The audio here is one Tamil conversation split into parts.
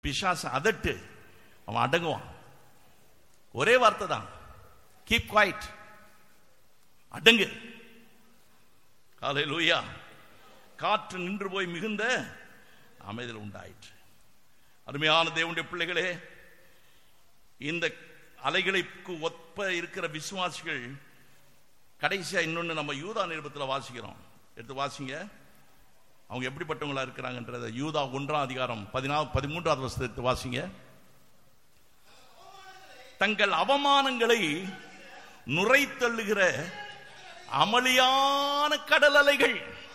பிசாசு அதட்டு, அவன் அடங்குவான். ஒரே வார்த்தை தான், கீப் குவைட், அடங்கு. ஹல்லேலூயா. காற்று நின்று போய் மிகுந்த அமைதல் உண்டாயிற்று. அருமையான தேவனுடைய பிள்ளைகளே, இந்த அலைகளுக்கு ஒப்ப இருக்கிற விசுவாசிகள் கடைசியா இன்னொன்னு நம்ம யூதா நிருபத்தில் வாசிக்கிறோம். எடுத்து வாசிங்க, அவங்க எப்படிப்பட்டவங்களா இருக்கிறாங்கன்றத. யூதா 1ஆம் அதிகாரம் 13வது வசனத்தை வாசிங்க. தங்கள் அவமானங்களை நுரை தள்ளுகிற அமளியான கடல் அலைகள்,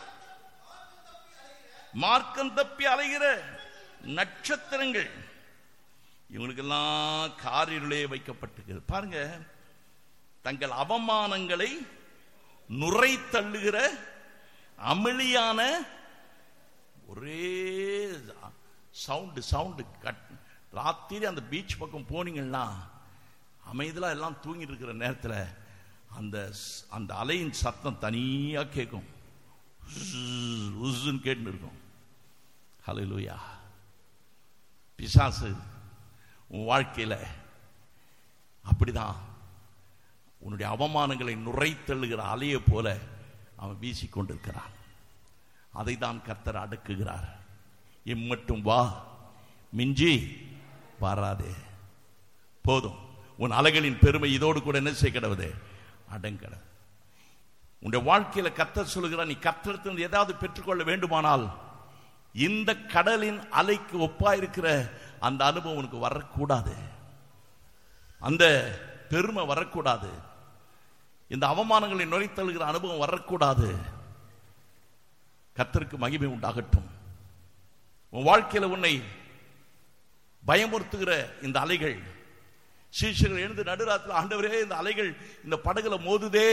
மார்க்கம் தப்பி அலைகிற நட்சத்திரங்கள், இவங்களுக்கெல்லாம் காரிருளே வைக்கப்பட்டிருக்கிறது. பாருங்க, தங்கள் அவமானங்களை நுரை தள்ளுகிற அமளியான ஒரே சவுண்டு ராத்திரி அந்த பீச் பக்கம் போனீங்கன்னா அமைதியா எல்லாம் தூங்கிட்டு இருக்கிற நேரத்தில் அந்த அலையின் சத்தம் தனியா கேட்கும், கேட்டு இருக்கும். ஹல்லேலூயா. பிசாசு உன் வாழ்க்கையில அப்படிதான் உன்னுடைய அவமானங்களை நுரை தள்ளுகிற அலையை போல அவன் வீசிக்கொண்டிருக்கிறான். அதை தான் கர்த்தர் அடக்குகிறார். இம்மட்டும் வா, மிஞ்சி வராதே, போதும். உன் அலைகளின் பெருமை இதோடு கூட என்ன செய்ய கிடவுது, அடங்கட. உன்னுடைய வாழ்க்கையில கர்த்தர் சொல்லுகிறார், நீ கர்த்தரிடத்தில் ஏதாவது பெற்றுக்கொள்ள வேண்டுமானால் இந்த கடலின் அலைக்கு ஒப்பாயிருக்கிற அந்த அனுபவம் உனக்கு வரக்கூடாது, அந்த பெருமை வரக்கூடாது, இந்த அவமானங்களை நுரைத்தழுகிற அனுபவம் வரக்கூடாது. கர்த்தருக்கு மகிமை உண்டாகட்டும். உன் வாழ்க்கையில உன்னை பயமுறுத்துகிற இந்த அலைகள், சீஷர்கள் எழுந்து நடுராத்திரில், ஆண்டவரே இந்த அலைகள் இந்த படகுல மோதுதே,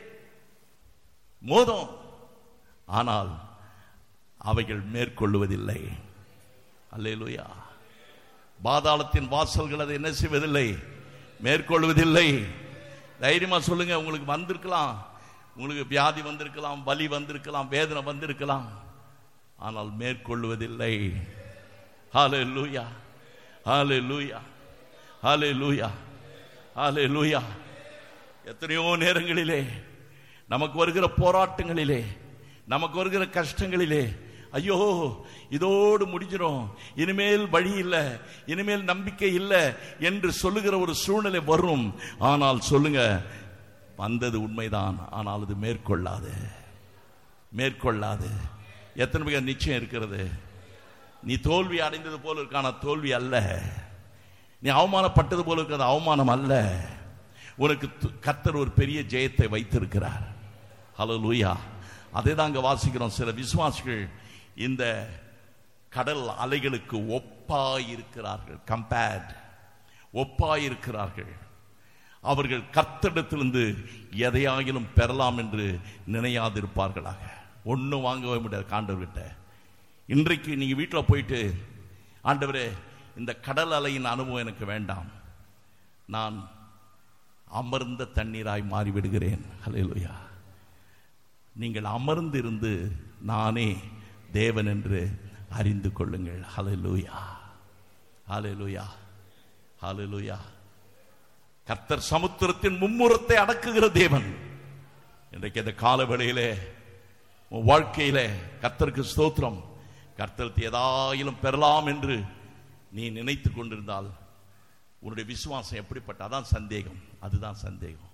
மோதும், ஆனால் அவைகள் மேற்கொள்ளுவதில்லை. அல்லேலூயா. பாதாளத்தின் வாசல்கள் அதை என்ன செய்வதில்லை, மேற்கொள்வதில்லை. தைரியமா சொல்லுங்க. உங்களுக்கு வந்திருக்கலாம், உங்களுக்கு வியாதி வந்திருக்கலாம், வலி வந்திருக்கலாம், வேதனை வந்திருக்கலாம், ஆனால் மேற்கொள்வதில்லை. ஹல்லேலூயா, ஹல்லேலூயா, ஹல்லேலூயா, ஹல்லேலூயா. எத்தனையோ நேரங்களிலே நமக்கு வருகிற போராட்டங்களிலே, நமக்கு வருகிற கஷ்டங்களிலே, ஐயோ இதோடு முடிஞ்சிடும், இனிமேல் வழி இல்லை, இனிமேல் நம்பிக்கை இல்லை என்று சொல்லுகிற ஒரு சூழ்நிலை வரும். ஆனால் சொல்லுங்க, வந்தது உண்மைதான், ஆனால் அது மேற்கொள்ளாது, மேற்கொள்ளாது. எத்தனை பேர் நிச்சயம் இருக்கிறது? நீ தோல்வி அடைந்தது போல இருக்கான தோல்வி அல்ல, நீ அவமானப்பட்டது போல இருக்கிறது அவமானம் அல்ல. உனக்கு கர்த்தர் ஒரு பெரிய ஜெயத்தை வைத்திருக்கிறார். ஹல்லேலூயா. அதை தாங்க வாசிக்கிறோம். சில விசுவாசிகள் இந்த கடல் அலைகளுக்கு ஒப்பாயிருக்கிறார்கள், கம்பேர்ட், ஒப்பாயிருக்கிறார்கள். அவர்கள் கர்த்தரிடத்திலிருந்து எதையாகிலும் பெறலாம் என்று நினையாதிருப்பார்களாக. ஒன்றும் வாங்கவே முடியாது ஆண்டவர்கிட்ட. இன்றைக்கு நீங்க வீட்டில் போயிட்டு, ஆண்டவரே இந்த கடல் அலையின் அனுபவம் எனக்கு வேண்டாம், நான் அமர்ந்த தண்ணீராய் மாறிவிடுகிறேன். ஹல்லேலூயா. நீங்கள் அமர்ந்து இருந்து நானே தேவன் என்று அறிந்து கொள்ளுங்கள். ஹல்லேலூயா, ஹல்லேலூயா, ஹல்லேலூயா. கர்த்தர் சமுத்திரத்தின் மும்முரத்தை அடக்குகிற தேவன். இன்றைக்கு இந்த காலவேளையிலே உன் வாழ்க்கையிலே கர்த்தருக்கு ஸ்தோத்திரம். கர்த்தருக்கு ஏதாயிலும் பெறலாம் என்று நீ நினைத்து கொண்டிருந்தால் உன்னுடைய விசுவாசம் எப்படிப்பட்ட, அதான் சந்தேகம், அதுதான் சந்தேகம்.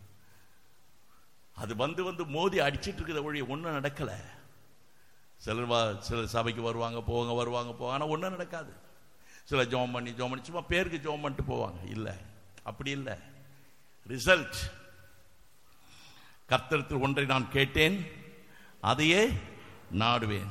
அது வந்து வந்து மோதி அடிச்சிட்டு இருக்கிற வழி ஒன்றும் நடக்கலை. சிலர் சபைக்கு வருவாங்க போவாங்க, வருவாங்க போவாங்க, ஆனால் ஒன்றும் நடக்காது. சில ஜோம் பண்ணி சும்மா பேருக்கு ஜோம் பண்ணிட்டு போவாங்க. இல்லை, அப்படி இல்லை. ரிசல்ட், கர்த்தரிடத்தில் ஒன்றை நான் கேட்டேன், அதையே நாடுவேன்,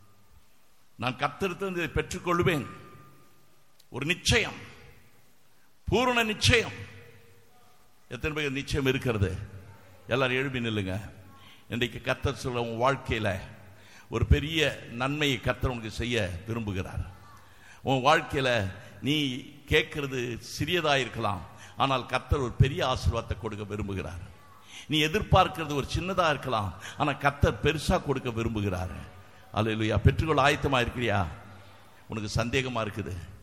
நான் கர்த்தரிடத்தில் இதை பெற்றுக்கொள்வேன். ஒரு நிச்சயம், பூரண நிச்சயம். எத்தனை பேர் நிச்சயம் இருக்கிறது? எல்லாரும் எழுப்பி நில்லுங்க. இன்றைக்கு கர்த்தர் சொல்ற உன் வாழ்க்கையில ஒரு பெரிய நன்மையை கர்த்தர் உனக்கு செய்ய விரும்புகிறார். உன் வாழ்க்கையில நீ கேட்கிறது சிறியதா இருக்கலாம், ஆனால் கர்த்தர் ஒரு பெரிய ஆசீர்வாதத்தை கொடுக்க விரும்புகிறார். நீ எதிர்பார்க்கிறது ஒரு சின்னதா இருக்கலாம், ஆனால் கர்த்தர் பெருசா கொடுக்க விரும்புகிறார். அல்லேலூயா. பெற்றுக்கொள்ள ஆயத்தமா இருக்கிறியா? உனக்கு சந்தேகமா இருக்குது,